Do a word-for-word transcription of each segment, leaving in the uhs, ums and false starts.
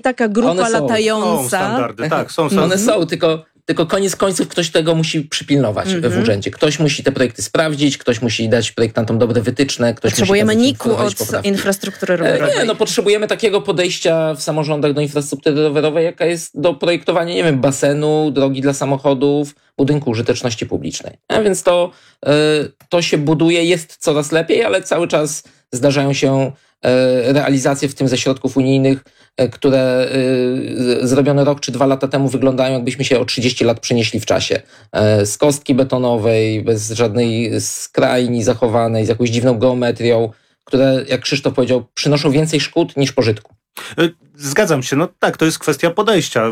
taka grupa One są, latająca. Są standardy, tak, są standardy. One są, tylko, tylko koniec końców ktoś tego musi przypilnować mm-hmm. w urzędzie. Ktoś musi te projekty sprawdzić, ktoś musi dać projektantom dobre wytyczne. Ktoś Potrzebujemy musi niku od poprawki. infrastruktury rowerowej. Nie, no potrzebujemy takiego podejścia w samorządach do infrastruktury rowerowej, jaka jest do projektowania, nie wiem, basenu, drogi dla samochodów, budynku użyteczności publicznej. A więc to, to się buduje, jest coraz lepiej, ale cały czas zdarzają się realizacje, w tym ze środków unijnych, które zrobione rok czy dwa lata temu wyglądają, jakbyśmy się o trzydzieści lat przenieśli w czasie. Z kostki betonowej, bez żadnej skrajni zachowanej, z jakąś dziwną geometrią, które, jak Krzysztof powiedział, przynoszą więcej szkód niż pożytku. Zgadzam się, no tak, to jest kwestia podejścia.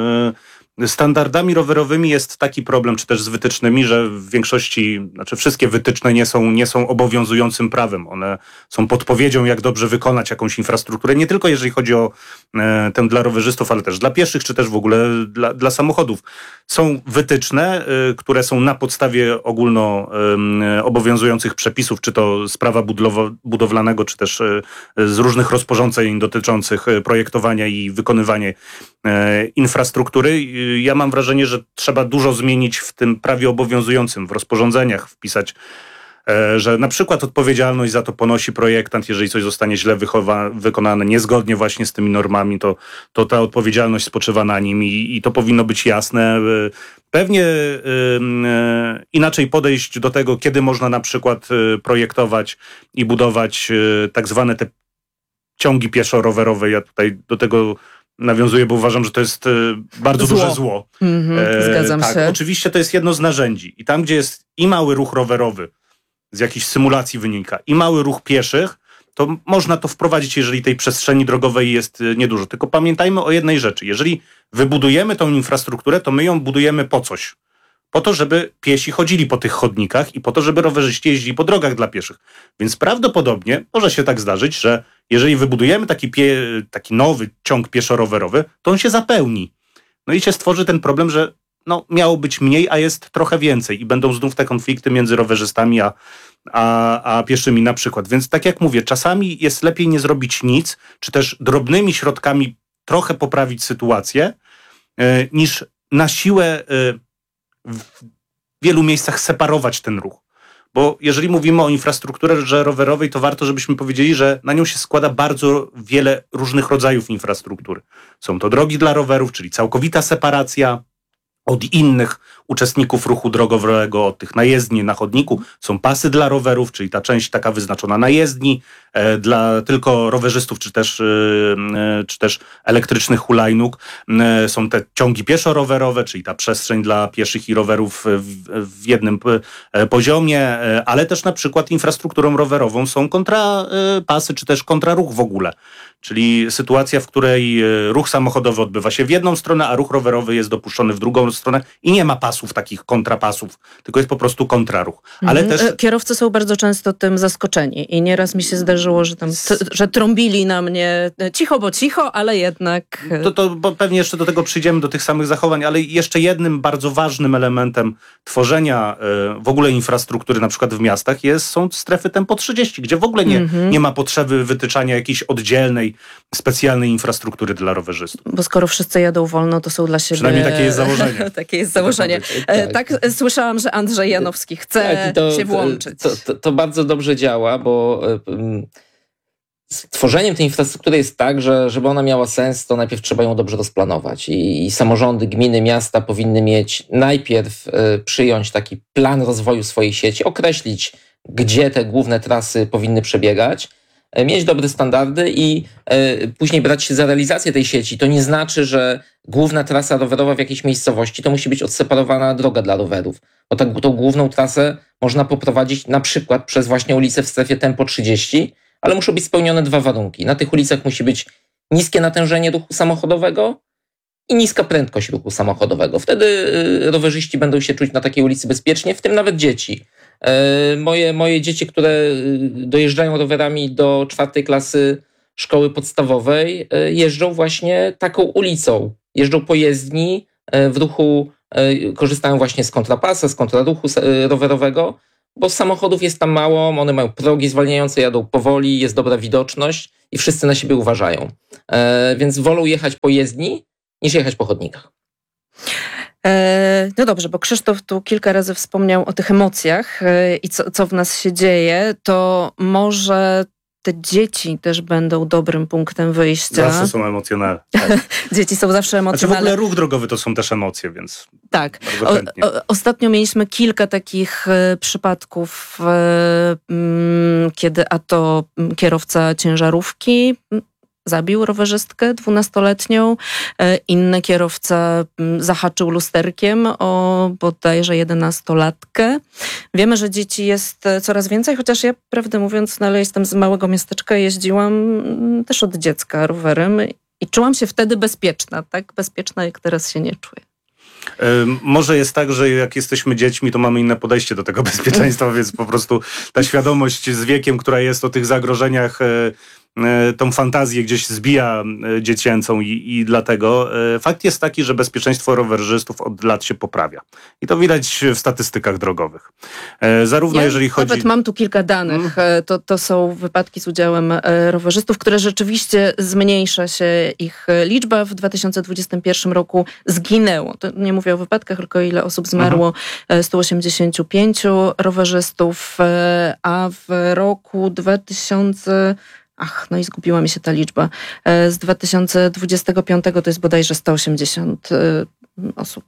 Standardami rowerowymi jest taki problem, czy też z wytycznymi, że w większości, znaczy wszystkie wytyczne nie są, nie są obowiązującym prawem. One są podpowiedzią, jak dobrze wykonać jakąś infrastrukturę, nie tylko jeżeli chodzi o e, tę dla rowerzystów, ale też dla pieszych, czy też w ogóle dla, dla samochodów. Są wytyczne, e, które są na podstawie ogólno e, obowiązujących przepisów, czy to z prawa budlowo, budowlanego, czy też e, z różnych rozporządzeń dotyczących projektowania i wykonywania e, infrastruktury. Ja mam wrażenie, że trzeba dużo zmienić w tym prawie obowiązującym, w rozporządzeniach wpisać, że na przykład odpowiedzialność za to ponosi projektant, jeżeli coś zostanie źle wychowa- wykonane niezgodnie właśnie z tymi normami, to, to ta odpowiedzialność spoczywa na nim i, i to powinno być jasne. Pewnie y, y, inaczej podejść do tego, kiedy można na przykład y, projektować i budować y, tak zwane te ciągi pieszo-rowerowe. Ja tutaj do tego nawiązuję, bo uważam, że to jest e, bardzo zło. duże zło. Mm-hmm, e, zgadzam tak, się. Oczywiście to jest jedno z narzędzi. I tam, gdzie jest i mały ruch rowerowy, z jakichś symulacji wynika, i mały ruch pieszych, to można to wprowadzić, jeżeli tej przestrzeni drogowej jest niedużo. Tylko pamiętajmy o jednej rzeczy. Jeżeli wybudujemy tą infrastrukturę, to my ją budujemy po coś. Po to, żeby piesi chodzili po tych chodnikach i po to, żeby rowerzyści jeździli po drogach dla pieszych. Więc prawdopodobnie może się tak zdarzyć, że jeżeli wybudujemy taki, pie, taki nowy ciąg pieszo-rowerowy, to on się zapełni. No i się stworzy ten problem, że no, miało być mniej, a jest trochę więcej i będą znów te konflikty między rowerzystami a, a, a pieszymi na przykład. Więc tak jak mówię, czasami jest lepiej nie zrobić nic, czy też drobnymi środkami trochę poprawić sytuację, yy, niż na siłę yy, w wielu miejscach separować ten ruch. Bo jeżeli mówimy o infrastrukturze rowerowej, to warto, żebyśmy powiedzieli, że na nią się składa bardzo wiele różnych rodzajów infrastruktury. Są to drogi dla rowerów, czyli całkowita separacja od innych uczestników ruchu drogowego, od tych na jezdni, na chodniku. Są pasy dla rowerów, czyli ta część taka wyznaczona na jezdni, e, dla tylko rowerzystów, czy też, e, czy też elektrycznych hulajnóg. E, są te ciągi pieszo-rowerowe, czyli ta przestrzeń dla pieszych i rowerów w, w jednym e, poziomie, e, ale też na przykład infrastrukturą rowerową są kontrapasy, czy też kontraruch w ogóle. Czyli sytuacja, w której ruch samochodowy odbywa się w jedną stronę, a ruch rowerowy jest dopuszczony w drugą stronę i nie ma pasów, takich kontrapasów, tylko jest po prostu kontraruch. Ale mhm. też... Kierowcy są bardzo często tym zaskoczeni i nieraz mi się zdarzyło, że tam t- że trąbili na mnie cicho, bo cicho, ale jednak... To, to bo pewnie jeszcze do tego przyjdziemy, do tych samych zachowań, ale jeszcze jednym bardzo ważnym elementem tworzenia y, w ogóle infrastruktury, na przykład w miastach, jest, są strefy tempo trzydzieści, gdzie w ogóle nie, mhm. nie ma potrzeby wytyczania jakiejś oddzielnej, specjalnej infrastruktury dla rowerzystów. Bo skoro wszyscy jadą wolno, to są dla siebie... Przynajmniej takie jest założenie. takie jest założenie. Tak, tak. tak słyszałam, że Andrzej Janowski chce tak, to, się włączyć. To, to, to bardzo dobrze działa, bo um, z tworzeniem tej infrastruktury jest tak, że żeby ona miała sens, to najpierw trzeba ją dobrze rozplanować. I, i samorządy, gminy, miasta powinny mieć najpierw y, przyjąć taki plan rozwoju swojej sieci, określić, gdzie te główne trasy powinny przebiegać, mieć dobre standardy i y, później brać się za realizację tej sieci. To nie znaczy, że główna trasa rowerowa w jakiejś miejscowości to musi być odseparowana droga dla rowerów. Bo tak, tą główną trasę można poprowadzić na przykład przez właśnie ulicę w strefie tempo trzydzieści, ale muszą być spełnione dwa warunki. Na tych ulicach musi być niskie natężenie ruchu samochodowego i niska prędkość ruchu samochodowego. Wtedy y, rowerzyści będą się czuć na takiej ulicy bezpiecznie, w tym nawet dzieci. Moje, moje dzieci, które dojeżdżają rowerami do czwartej klasy szkoły podstawowej, jeżdżą właśnie taką ulicą. Jeżdżą po jezdni, w ruchu korzystają właśnie z kontrapasa, z kontraruchu rowerowego, bo samochodów jest tam mało, one mają progi zwalniające, jadą powoli, jest dobra widoczność i wszyscy na siebie uważają. E, więc wolą jechać po jezdni, niż jechać po chodnikach. No dobrze, bo Krzysztof tu kilka razy wspomniał o tych emocjach i co, co w nas się dzieje, to może te dzieci też będą dobrym punktem wyjścia. Zawsze są emocjonalne. Tak. Dzieci są zawsze emocjonalne. Znaczy w ogóle ruch drogowy to są też emocje, więc tak. bardzo chętnie. O, o, ostatnio mieliśmy kilka takich e, przypadków, e, m, kiedy a to kierowca ciężarówki zabił rowerzystkę dwunastoletnią, inny kierowca zahaczył lusterkiem o bodajże jedenastolatkę. Wiemy, że dzieci jest coraz więcej, chociaż ja, prawdę mówiąc, no ale jestem z małego miasteczka, jeździłam też od dziecka rowerem i czułam się wtedy bezpieczna, tak bezpieczna, jak teraz się nie czuję. Może jest tak, że jak jesteśmy dziećmi, to mamy inne podejście do tego bezpieczeństwa, więc po prostu ta świadomość z wiekiem, która jest o tych zagrożeniach, tą fantazję gdzieś zbija dziecięcą i, i dlatego fakt jest taki, że bezpieczeństwo rowerzystów od lat się poprawia. I to widać w statystykach drogowych. Zarówno ja jeżeli chodzi... Nawet mam tu kilka danych. To, to są wypadki z udziałem rowerzystów, które rzeczywiście zmniejsza się ich liczba. W dwa tysiące dwudziestym pierwszym roku zginęło. To nie mówię o wypadkach, tylko ile osób zmarło. Aha. sto osiemdziesięciu pięciu rowerzystów, a w roku dwa tysiące... Ach, no i zgubiła mi się ta liczba. Z dwa tysiące dwudziestego piątego to jest bodajże sto osiemdziesiąt osób.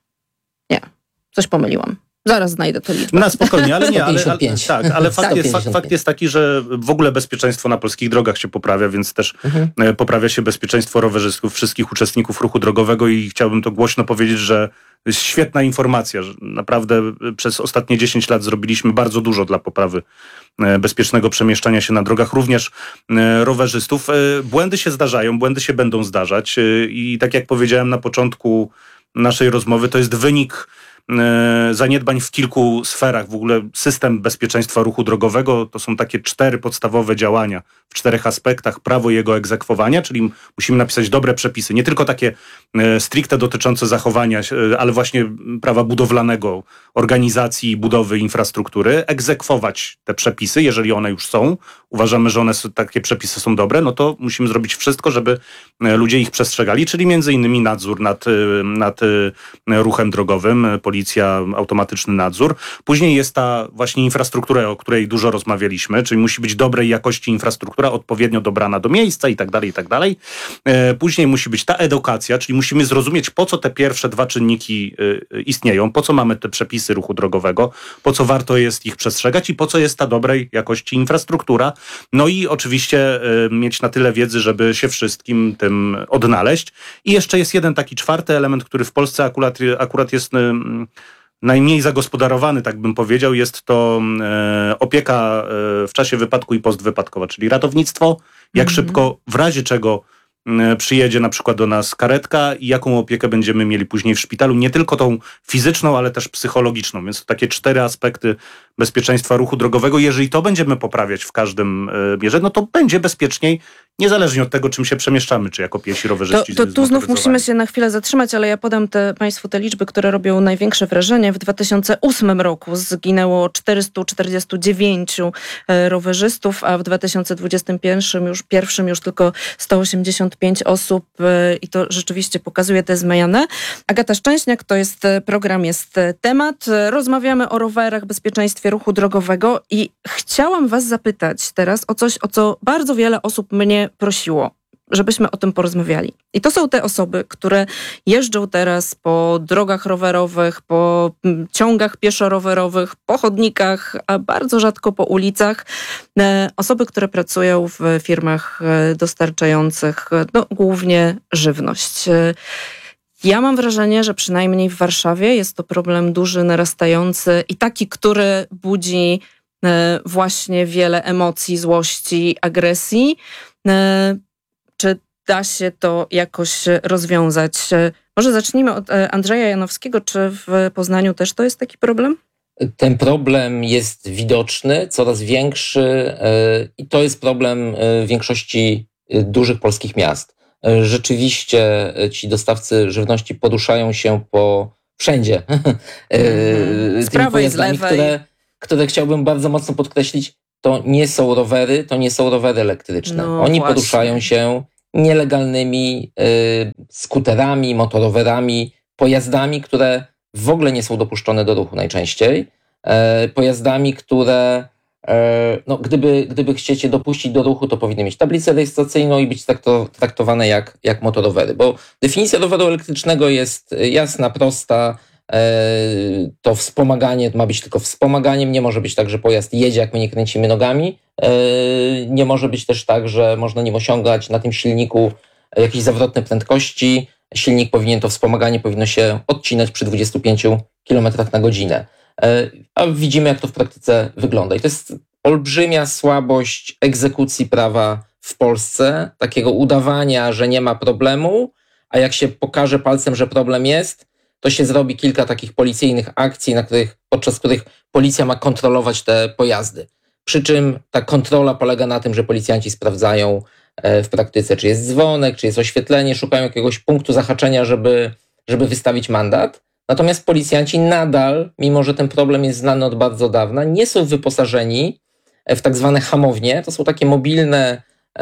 Nie, coś pomyliłam. Zaraz znajdę tę liczbę. No spokojnie, ale nie, ale, ale, tak, ale fakt, sto jest, fakt, fakt jest taki, że w ogóle bezpieczeństwo na polskich drogach się poprawia, więc też mhm. poprawia się bezpieczeństwo rowerzystów, wszystkich uczestników ruchu drogowego i chciałbym to głośno powiedzieć, że jest świetna informacja, że naprawdę przez ostatnie dziesięć lat zrobiliśmy bardzo dużo dla poprawy bezpiecznego przemieszczania się na drogach, również rowerzystów. Błędy się zdarzają, błędy się będą zdarzać i tak jak powiedziałem na początku naszej rozmowy, to jest wynik zaniedbań w kilku sferach. W ogóle system bezpieczeństwa ruchu drogowego to są takie cztery podstawowe działania w czterech aspektach. Prawo i jego egzekwowania, czyli musimy napisać dobre przepisy, nie tylko takie stricte dotyczące zachowania, ale właśnie prawa budowlanego, organizacji, budowy infrastruktury, egzekwować te przepisy, jeżeli one już są. Uważamy, że one takie przepisy są dobre, no to musimy zrobić wszystko, żeby ludzie ich przestrzegali, czyli między innymi nadzór nad, nad ruchem drogowym, policja, automatyczny nadzór. Później jest ta właśnie infrastruktura, o której dużo rozmawialiśmy, czyli musi być dobrej jakości infrastruktura, odpowiednio dobrana do miejsca i tak dalej, i tak dalej. Później musi być ta edukacja, czyli musimy zrozumieć, po co te pierwsze dwa czynniki istnieją, po co mamy te przepisy ruchu drogowego, po co warto jest ich przestrzegać i po co jest ta dobrej jakości infrastruktura. No i oczywiście mieć na tyle wiedzy, żeby się wszystkim tym odnaleźć. I jeszcze jest jeden taki czwarty element, który w Polsce akurat, akurat jest najmniej zagospodarowany, tak bym powiedział, jest to e, opieka e, w czasie wypadku i postwypadkowa, czyli ratownictwo, jak mm-hmm. szybko, w razie czego e, przyjedzie na przykład do nas karetka i jaką opiekę będziemy mieli później w szpitalu, nie tylko tą fizyczną, ale też psychologiczną, więc to takie cztery aspekty bezpieczeństwa ruchu drogowego. Jeżeli to będziemy poprawiać w każdym mierze, no to będzie bezpieczniej, niezależnie od tego, czym się przemieszczamy, czy jako piesi, rowerzyści. To, to tu znów musimy się na chwilę zatrzymać, ale ja podam te, Państwu te liczby, które robią największe wrażenie. W dwa tysiące ósmym roku zginęło czterysta czterdzieści dziewięć rowerzystów, a w dwa tysiące dwudziestym pierwszym już, pierwszym już tylko sto osiemdziesiąt pięć osób i to rzeczywiście pokazuje te zmiany. Agata Szczęśniak, to jest program, jest temat. Rozmawiamy o rowerach, bezpieczeństwie ruchu drogowego i chciałam was zapytać teraz o coś, o co bardzo wiele osób mnie prosiło, żebyśmy o tym porozmawiali. I to są te osoby, które jeżdżą teraz po drogach rowerowych, po ciągach pieszo-rowerowych, po chodnikach, a bardzo rzadko po ulicach. Osoby, które pracują w firmach dostarczających no, głównie żywność. Ja mam wrażenie, że przynajmniej w Warszawie jest to problem duży, narastający i taki, który budzi właśnie wiele emocji, złości, agresji. Czy da się to jakoś rozwiązać? Może zacznijmy od Andrzeja Janowskiego. Czy w Poznaniu też to jest taki problem? Ten problem jest widoczny, coraz większy i to jest problem większości dużych polskich miast. Rzeczywiście ci dostawcy żywności poruszają się po wszędzie. Z prawej, z lewej. Które, które chciałbym bardzo mocno podkreślić, to nie są rowery, to nie są rowery elektryczne. No Oni właśnie. poruszają się nielegalnymi y, skuterami, motorowerami, pojazdami, które w ogóle nie są dopuszczone do ruchu najczęściej. E, pojazdami, które e, no, gdyby, gdyby chciecie dopuścić do ruchu, to powinny mieć tablicę rejestracyjną i być trakto, traktowane jak, jak motorowery. Bo definicja roweru elektrycznego jest jasna, prosta. To wspomaganie ma być tylko wspomaganiem, nie może być tak, że pojazd jedzie, jak my nie kręcimy nogami. Nie może być też tak, że można nim osiągać na tym silniku jakieś zawrotne prędkości. Silnik powinien, to wspomaganie powinno się odcinać przy dwudziestu pięciu kilometrach na godzinę. A widzimy, jak to w praktyce wygląda. I to jest olbrzymia słabość egzekucji prawa w Polsce, takiego udawania, że nie ma problemu, a jak się pokaże palcem, że problem jest, to się zrobi kilka takich policyjnych akcji, na których, podczas których policja ma kontrolować te pojazdy. Przy czym ta kontrola polega na tym, że policjanci sprawdzają w praktyce, czy jest dzwonek, czy jest oświetlenie, szukają jakiegoś punktu zahaczenia, żeby, żeby wystawić mandat. Natomiast policjanci nadal, mimo że ten problem jest znany od bardzo dawna, nie są wyposażeni w tak zwane hamownie. To są takie mobilne e,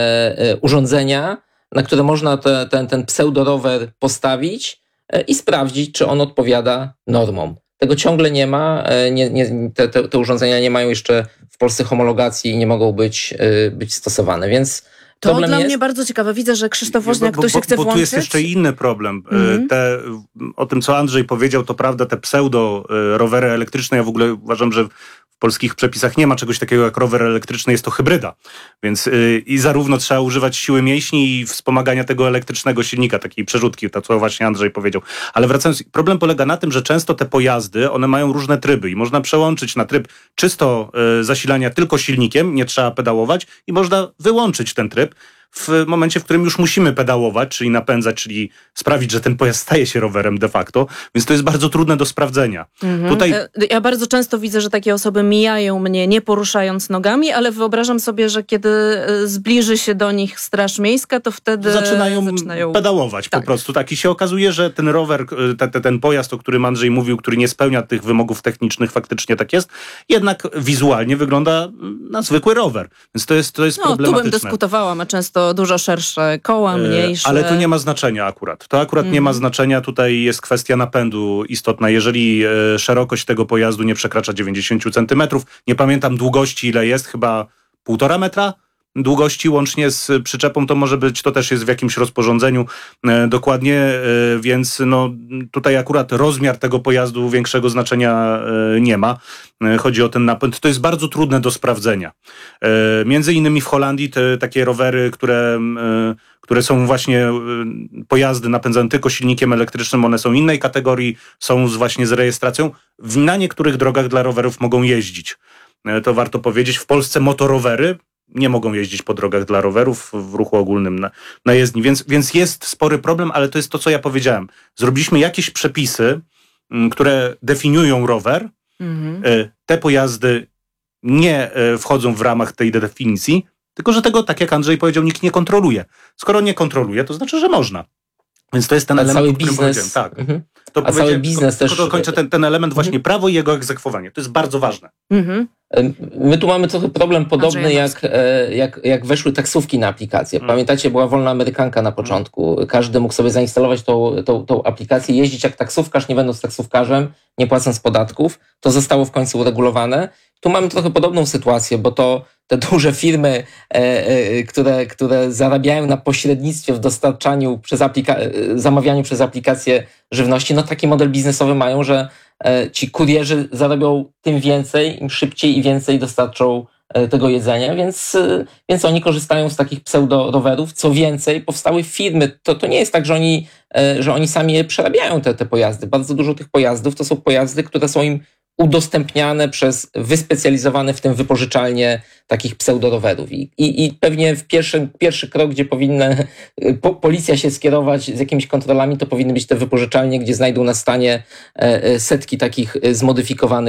e, urządzenia, na które można te, ten, ten pseudorower postawić i sprawdzić, czy on odpowiada normom. Tego ciągle nie ma, nie, nie, te, te, te urządzenia nie mają jeszcze w Polsce homologacji i nie mogą być, być stosowane, więc to problem dla jest... mnie bardzo ciekawe. Widzę, że Krzysztof Woźniak bo, tu się bo, chce bo włączyć. tu jest jeszcze inny problem. Mm-hmm. Te, o tym, co Andrzej powiedział, to prawda, te pseudo rowery elektryczne, ja w ogóle uważam, że w polskich przepisach nie ma czegoś takiego jak rower elektryczny, jest to hybryda. Więc yy, i zarówno trzeba używać siły mięśni i wspomagania tego elektrycznego silnika, takiej przerzutki, to co właśnie Andrzej powiedział. Ale wracając, problem polega na tym, że często te pojazdy, one mają różne tryby i można przełączyć na tryb czysto yy, zasilania tylko silnikiem, nie trzeba pedałować i można wyłączyć ten tryb w momencie, w którym już musimy pedałować, czyli napędzać, czyli sprawić, że ten pojazd staje się rowerem de facto, więc to jest bardzo trudne do sprawdzenia. Mhm. Tutaj... Ja bardzo często widzę, że takie osoby mijają mnie nie poruszając nogami, ale wyobrażam sobie, że kiedy zbliży się do nich Straż Miejska, to wtedy zaczynają, zaczynają... pedałować tak. Po prostu. Tak. I się okazuje, że ten rower, ten, ten pojazd, o którym Andrzej mówił, który nie spełnia tych wymogów technicznych, faktycznie tak jest, jednak wizualnie wygląda na zwykły rower. Więc to jest, to jest no, problematyczne. Tu bym dyskutowała, ma często dużo szersze koła, mniejsze. Ale to nie ma znaczenia akurat. To akurat mm. nie ma znaczenia. Tutaj jest kwestia napędu istotna. Jeżeli e, szerokość tego pojazdu nie przekracza dziewięćdziesiąt centymetrów, nie pamiętam długości ile jest, chyba półtora metra długości łącznie z przyczepą, to może być, to też jest w jakimś rozporządzeniu e, dokładnie, e, więc no, tutaj akurat rozmiar tego pojazdu większego znaczenia e, nie ma. E, chodzi o ten napęd. To jest bardzo trudne do sprawdzenia. E, między innymi w Holandii te takie rowery, które, e, które są właśnie e, pojazdy napędzane tylko silnikiem elektrycznym, one są innej kategorii, są z, właśnie z rejestracją. Na niektórych drogach dla rowerów mogą jeździć. E, to warto powiedzieć. W Polsce motorowery nie mogą jeździć po drogach dla rowerów w ruchu ogólnym na, na jezdni, więc, więc jest spory problem, ale to jest to, co ja powiedziałem. Zrobiliśmy jakieś przepisy, m, które definiują rower. Mhm. Te pojazdy nie wchodzą w ramach tej definicji, tylko że tego, tak jak Andrzej powiedział, nikt nie kontroluje. Skoro nie kontroluje, to znaczy, że można. Więc to jest ten A element, cały o którym biznes, powiedziałem. Tak. mhm. To A cały biznes tylko, też... Tylko dokończę ten, ten element właśnie mhm. prawo i jego egzekwowanie. To jest bardzo ważne. Mhm. My tu mamy trochę problem podobny, jak, jak, jak weszły taksówki na aplikację. Pamiętacie, była wolna amerykanka na początku. Każdy mógł sobie zainstalować tą, tą, tą aplikację, jeździć jak taksówkarz, nie będąc taksówkarzem, nie płacąc podatków. To zostało w końcu uregulowane. Tu mamy trochę podobną sytuację, bo to te duże firmy, e, e, które, które zarabiają na pośrednictwie w dostarczaniu przez aplika- zamawianiu przez aplikację żywności, no taki model biznesowy mają, że e, ci kurierzy zarobią tym więcej, im szybciej i więcej dostarczą e, tego jedzenia, więc, e, więc oni korzystają z takich pseudo-rowerów. Co więcej, powstały firmy. To, to nie jest tak, że oni, e, że oni sami przerabiają te, te pojazdy. Bardzo dużo tych pojazdów to są pojazdy, które są im udostępniane przez wyspecjalizowane w tym wypożyczalnie takich pseudorowerów. I, i, i pewnie w pierwszy, pierwszy krok, gdzie powinna po, policja się skierować z jakimiś kontrolami, to powinny być te wypożyczalnie, gdzie znajdą na stanie e, setki takich zmodyfikowanych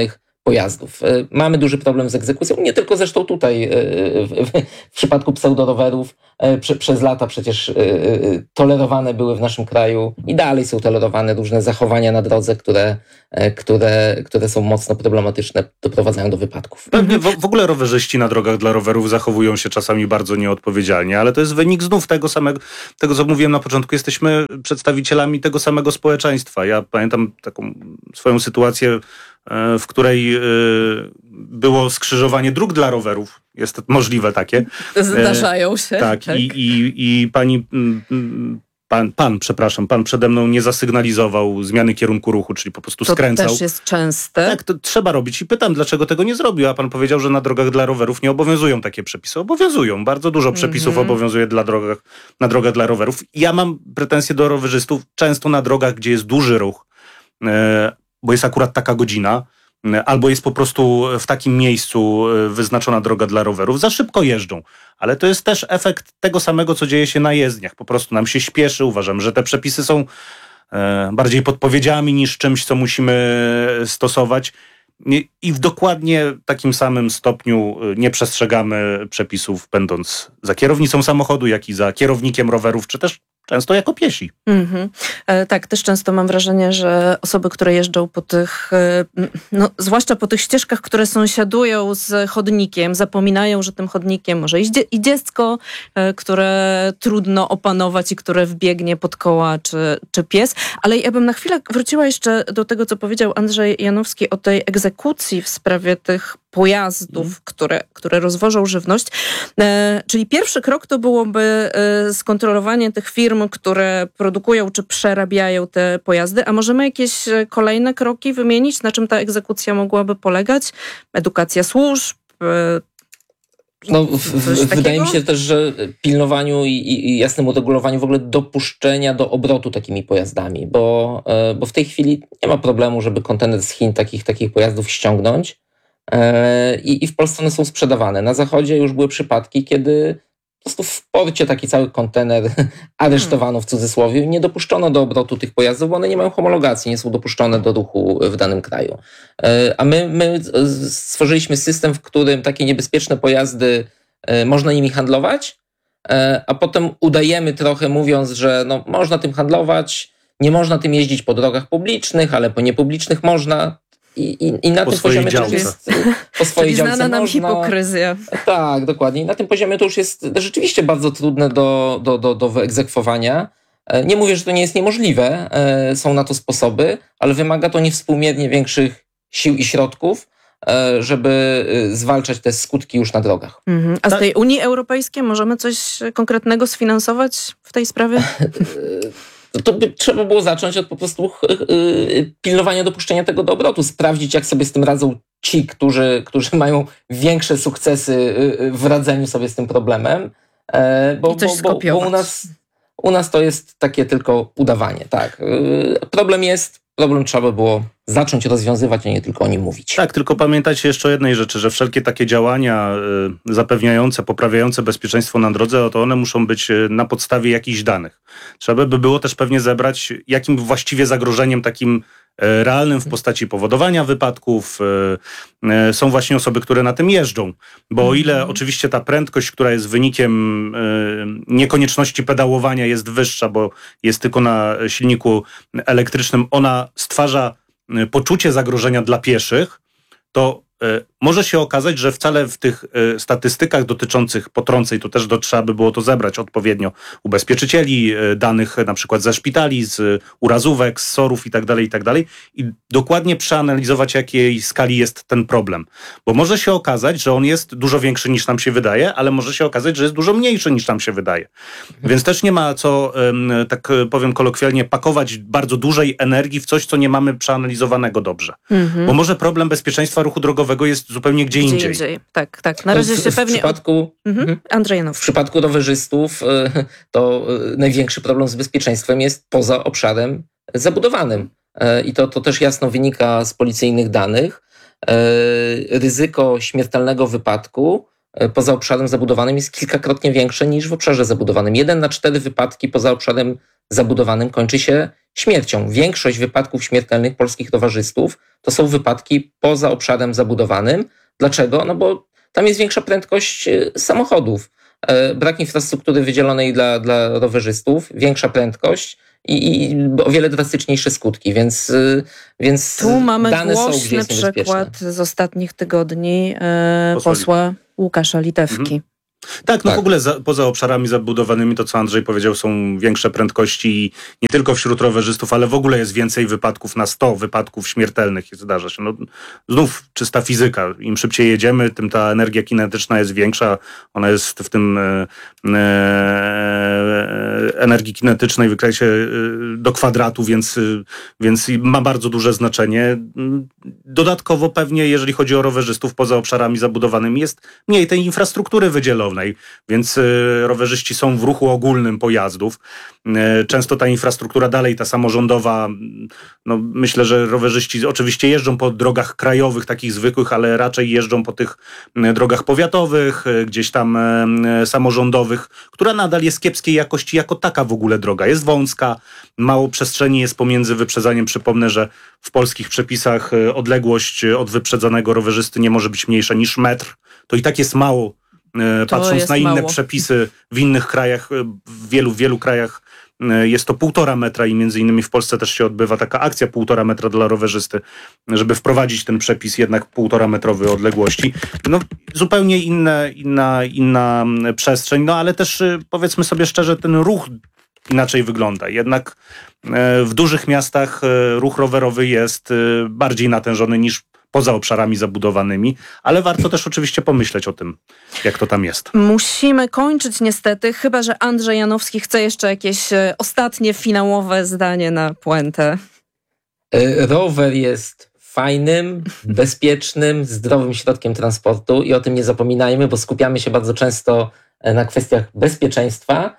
pojazdów. Mamy duży problem z egzekucją, nie tylko zresztą tutaj w, w przypadku pseudorowerów prze, przez lata przecież tolerowane były w naszym kraju i dalej są tolerowane różne zachowania na drodze, które, które, które są mocno problematyczne, doprowadzają do wypadków. Pewnie w, w ogóle rowerzyści na drogach dla rowerów zachowują się czasami bardzo nieodpowiedzialnie, ale to jest wynik znów tego samego, tego co mówiłem na początku, jesteśmy przedstawicielami tego samego społeczeństwa. Ja pamiętam taką swoją sytuację, w której było skrzyżowanie dróg dla rowerów. Jest możliwe takie. Zdarzają się. Tak, tak. I, i, i pani, pan, pan, przepraszam, pan przede mną nie zasygnalizował zmiany kierunku ruchu, czyli po prostu to skręcał. To też jest częste. Tak, to trzeba robić. I pytam, dlaczego tego nie zrobił, a pan powiedział, że na drogach dla rowerów nie obowiązują takie przepisy. Obowiązują. Bardzo dużo przepisów mm-hmm. obowiązuje dla drogach, na drogach dla rowerów. Ja mam pretensje do rowerzystów często na drogach, gdzie jest duży ruch, bo jest akurat taka godzina, albo jest po prostu w takim miejscu wyznaczona droga dla rowerów, za szybko jeżdżą. Ale to jest też efekt tego samego, co dzieje się na jezdniach. Po prostu nam się śpieszy, uważam, że te przepisy są bardziej podpowiedziami niż czymś, co musimy stosować. I w dokładnie takim samym stopniu nie przestrzegamy przepisów, będąc za kierownicą samochodu, jak i za kierownikiem rowerów, czy też często jako piesi. Mm-hmm. E, tak, też często mam wrażenie, że osoby, które jeżdżą po tych, e, no, zwłaszcza po tych ścieżkach, które sąsiadują z chodnikiem, zapominają, że tym chodnikiem może iść i dziecko, e, które trudno opanować i które wbiegnie pod koła, czy, czy pies. Ale ja bym na chwilę wróciła jeszcze do tego, co powiedział Andrzej Janowski o tej egzekucji w sprawie tych pojazdów, mm. które, które rozwożą żywność. E, czyli pierwszy krok to byłoby e, skontrolowanie tych firm, które produkują czy przerabiają te pojazdy. A możemy jakieś kolejne kroki wymienić, na czym ta egzekucja mogłaby polegać? Edukacja służb? E, no, w, w, wydaje mi się też, że pilnowaniu i, i jasnemu regulowaniu w ogóle dopuszczenia do obrotu takimi pojazdami, bo, e, bo w tej chwili nie ma problemu, żeby kontener z Chin takich, takich pojazdów ściągnąć. I, I w Polsce one są sprzedawane. Na zachodzie już były przypadki, kiedy po prostu w porcie taki cały kontener aresztowano w cudzysłowie. Nie dopuszczono do obrotu tych pojazdów, bo one nie mają homologacji, nie są dopuszczone do ruchu w danym kraju. A my, my stworzyliśmy system, w którym takie niebezpieczne pojazdy można nimi handlować, a potem udajemy trochę, mówiąc, że no, można tym handlować, nie można tym jeździć po drogach publicznych, ale po niepublicznych można. I, i, i na po tym poziomie działce. to już jest po swojej Czyli znana działce nam można, hipokryzja. Tak, dokładnie. I na tym poziomie to już jest rzeczywiście bardzo trudne do, do, do, do wyegzekwowania. Nie mówię, że to nie jest niemożliwe, są na to sposoby, ale wymaga to niewspółmiernie większych sił i środków, żeby zwalczać te skutki już na drogach. Mhm. A z tej Unii Europejskiej możemy coś konkretnego sfinansować w tej sprawie? To by trzeba było zacząć od po prostu pilnowania dopuszczenia tego do obrotu, sprawdzić, jak sobie z tym radzą ci, którzy, którzy mają większe sukcesy w radzeniu sobie z tym problemem, bo, I coś bo, bo, bo u nas, u nas to jest takie tylko udawanie. Tak. Problem jest, problem trzeba było zacząć rozwiązywać, a nie tylko o nim mówić. Tak, tylko pamiętajcie jeszcze o jednej rzeczy, że wszelkie takie działania y, zapewniające, poprawiające bezpieczeństwo na drodze, to one muszą być na podstawie jakichś danych. Trzeba by było też pewnie zebrać, jakim właściwie zagrożeniem takim y, realnym w postaci powodowania wypadków y, y, są właśnie osoby, które na tym jeżdżą. Bo o ile mm. oczywiście ta prędkość, która jest wynikiem y, niekonieczności pedałowania jest wyższa, bo jest tylko na silniku elektrycznym, ona stwarza poczucie zagrożenia dla pieszych, to y, może się okazać, że wcale w tych y, statystykach dotyczących potrąceń, to też do, trzeba by było to zebrać odpowiednio ubezpieczycieli, y, danych na przykład ze szpitali, z y, urazówek, z sorów i tak dalej, i tak dalej i dokładnie przeanalizować, jakiej skali jest ten problem. Bo może się okazać, że on jest dużo większy niż nam się wydaje, ale może się okazać, że jest dużo mniejszy niż nam się wydaje. Mhm. Więc też nie ma co, y, tak powiem kolokwialnie, pakować bardzo dużej energii w coś, co nie mamy przeanalizowanego dobrze. Mhm. Bo może problem bezpieczeństwa ruchu drogowego jest zupełnie gdzie, gdzie indziej. indziej. Tak, tak. Na razie w, się w pewnie... Przypadku, mhm. Andrzej Janowski. W przypadku rowerzystów to największy problem z bezpieczeństwem jest poza obszarem zabudowanym. I to, to też jasno wynika z policyjnych danych. Ryzyko śmiertelnego wypadku poza obszarem zabudowanym jest kilkakrotnie większe niż w obszarze zabudowanym. Jeden na cztery wypadki poza obszarem zabudowanym kończy się śmiercią. Większość wypadków śmiertelnych polskich rowerzystów to są wypadki poza obszarem zabudowanym. Dlaczego? No bo tam jest większa prędkość samochodów. Brak infrastruktury wydzielonej dla, dla rowerzystów, większa prędkość i, i o wiele drastyczniejsze skutki, więc, więc tu mamy dane są, gdzie głośny jest przykład z ostatnich tygodni e, Posła. posła Łukasza Litewki. Mhm. Tak, no Tak. w ogóle za, poza obszarami zabudowanymi, to co Andrzej powiedział, są większe prędkości i nie tylko wśród rowerzystów, ale w ogóle jest więcej wypadków na sto wypadków śmiertelnych zdarza się. No, znów czysta fizyka. Im szybciej jedziemy, tym ta energia kinetyczna jest większa. Ona jest w tym e, e, energii kinetycznej wykresie e, do kwadratu, więc, e, więc ma bardzo duże znaczenie. Dodatkowo pewnie, jeżeli chodzi o rowerzystów poza obszarami zabudowanymi, jest mniej tej infrastruktury wydzielonej. Więc y, rowerzyści są w ruchu ogólnym pojazdów. Y, często ta infrastruktura dalej, ta samorządowa, no myślę, że rowerzyści oczywiście jeżdżą po drogach krajowych, takich zwykłych, ale raczej jeżdżą po tych y, drogach powiatowych, y, gdzieś tam y, samorządowych, która nadal jest kiepskiej jakości jako taka w ogóle droga. Jest wąska, mało przestrzeni jest pomiędzy wyprzedzaniem. Przypomnę, że w polskich przepisach y, odległość od wyprzedzanego rowerzysty nie może być mniejsza niż metr. To i tak jest mało. Patrząc na inne mało. przepisy w innych krajach, w wielu, wielu krajach jest to półtora metra i między innymi w Polsce też się odbywa taka akcja półtora metra dla rowerzysty, żeby wprowadzić ten przepis jednak półtora metrowy odległości. No zupełnie inne, inna, inna przestrzeń, no ale też powiedzmy sobie szczerze, ten ruch inaczej wygląda. Jednak w dużych miastach ruch rowerowy jest bardziej natężony niż poza obszarami zabudowanymi, ale warto też oczywiście pomyśleć o tym, jak to tam jest. Musimy kończyć niestety, chyba że Andrzej Janowski chce jeszcze jakieś ostatnie, finałowe zdanie na puentę. Rower jest fajnym, bezpiecznym, zdrowym środkiem transportu i o tym nie zapominajmy, bo skupiamy się bardzo często na kwestiach bezpieczeństwa,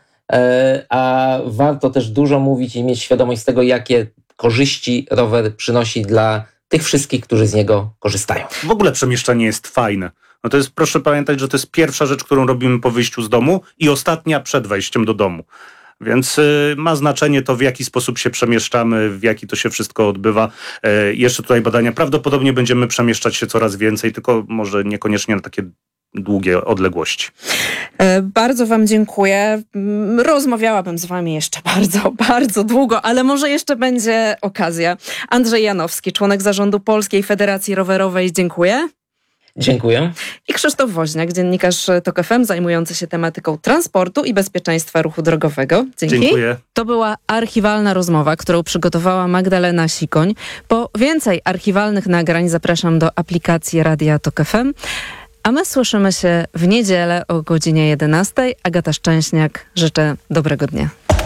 a warto też dużo mówić i mieć świadomość z tego, jakie korzyści rower przynosi dla tych wszystkich, którzy z niego korzystają. W ogóle przemieszczanie jest fajne. No to jest, proszę pamiętać, że to jest pierwsza rzecz, którą robimy po wyjściu z domu i ostatnia przed wejściem do domu. Więc y, ma znaczenie to, w jaki sposób się przemieszczamy, w jaki to się wszystko odbywa. Y, jeszcze tutaj badania. Prawdopodobnie będziemy przemieszczać się coraz więcej, tylko może niekoniecznie na takie długie odległości. Bardzo wam dziękuję. Rozmawiałabym z wami jeszcze bardzo, bardzo długo, ale może jeszcze będzie okazja. Andrzej Janowski, członek zarządu Polskiej Federacji Rowerowej, dziękuję. Dziękuję. I Krzysztof Woźniak, dziennikarz TOK F M zajmujący się tematyką transportu i bezpieczeństwa ruchu drogowego. Dzięki. Dziękuję. To była archiwalna rozmowa, którą przygotowała Magdalena Sikoń. Po więcej archiwalnych nagrań zapraszam do aplikacji Radia TOK F M. A my słyszymy się w niedzielę o godzinie jedenastej. Agata Szczęśniak, życzę dobrego dnia.